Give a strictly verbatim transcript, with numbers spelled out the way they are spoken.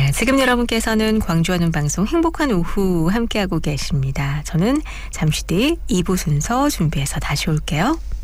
네, 지금 여러분께서는 광주하는 방송 행복한 오후 함께하고 계십니다. 저는 잠시 뒤 이 부 순서 준비해서 다시 올게요.